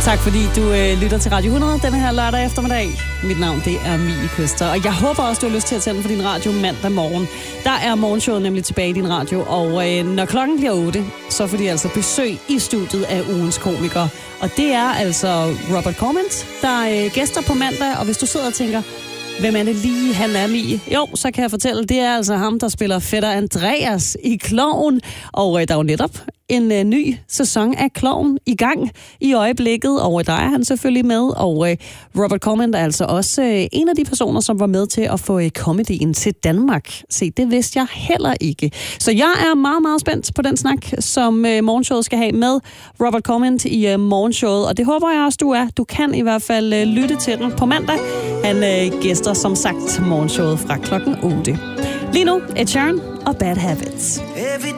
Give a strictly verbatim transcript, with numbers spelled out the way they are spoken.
Tak fordi du øh, lytter til Radio hundrede denne her lørdag eftermiddag. Mit navn det er Mie Køster, og jeg håber også, du har lyst til at tænde for din radio mandag morgen. Der er morgenshowet nemlig tilbage i din radio, og øh, når klokken bliver otte, så får de altså besøg i studiet af ugens komiker. Og det er altså Robert Cormant, der øh, gæster på mandag, og hvis du sidder og tænker, hvem er det lige, han er Mie? Jo, så kan jeg fortælle, det er altså ham, der spiller fætter Andreas i Klovn. Og øh, der er jo netop en øh, ny sæson af Klovn i gang i øjeblikket, og øh, der er han selvfølgelig med. Og øh, Robert Cormant er altså også øh, en af de personer, som var med til at få øh, comedyen til Danmark. Se, det vidste jeg heller ikke. Så jeg er meget, meget spændt på den snak, som øh, morgenshowet skal have med Robert Cormant i øh, morgenshowet. Og det håber jeg også, du er. Du kan i hvert fald øh, lytte til den på mandag. Han øh, gæster som sagt morgenshowet fra klokken otte. Lige nu, Ed Sheeran og Bad Habits.